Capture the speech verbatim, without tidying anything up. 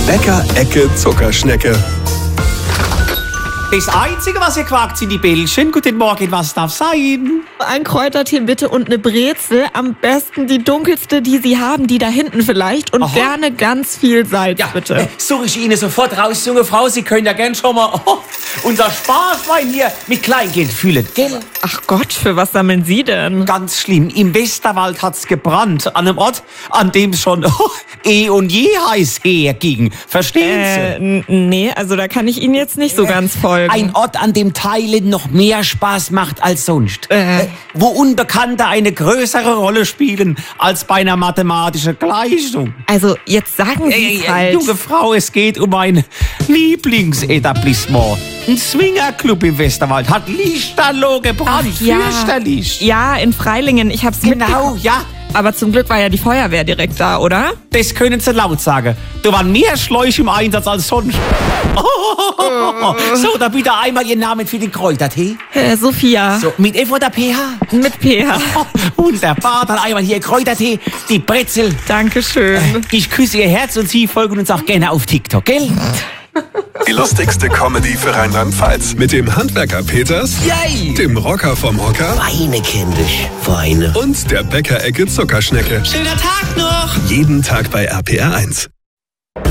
Bäckerecke Zuckerschnecke. Das Einzige, was ihr quakt, sind die Bällchen. Guten Morgen, was darf sein? Ein Kräutertee bitte und eine Brezel. Am besten die dunkelste, die Sie haben, die da hinten vielleicht. Und Aha. gerne ganz viel Salz, Ja, bitte. äh, suche ich Ihnen sofort raus, junge Frau. Sie können ja gern schon mal oh, unser Sparschwein hier mit Kleingeld fühlen, gell? Ach Gott, für was sammeln Sie denn? Ganz schlimm. Im Westerwald hat's gebrannt. An einem Ort, an dem es schon oh, eh und je heiß herging. Verstehen Sie? Äh, n- nee, also da kann ich Ihnen jetzt nicht so ganz folgen. Ein Ort, an dem Teilen noch mehr Spaß macht als sonst. Äh. Äh, wo Unbekannte eine größere Rolle spielen als bei einer mathematischen Gleichung. Also, jetzt sagen Sie Äh, es halt. junge Frau, es geht um ein Lieblingsetablissement. Ein Swingerclub im Westerwald hat Lichterloh gebrannt. Ach, ja. Fürchterlich. Ja, in Freilingen. Ich hab's Genau, mitbekommen. ja. Aber zum Glück war ja die Feuerwehr direkt da, oder? Das können Sie laut sagen. Da waren mehr Schläuche im Einsatz als sonst. So, da bitte einmal Ihren Namen für den Kräutertee. Äh, Sophia. So, mit F oder P H? Mit P H. Wunderbar, dann einmal hier Kräutertee, die Brezel. Dankeschön. Ich küsse Ihr Herz und Sie folgen uns auch gerne auf TikTok, gell? Die lustigste Comedy für Rheinland-Pfalz. Mit dem Handwerker Peters, Yay! dem Rocker vom Hocker Weine kenn dich, Weine. und der Bäckerecke Zuckerschnecke. Schöner Tag noch! Jeden Tag bei R P R eins.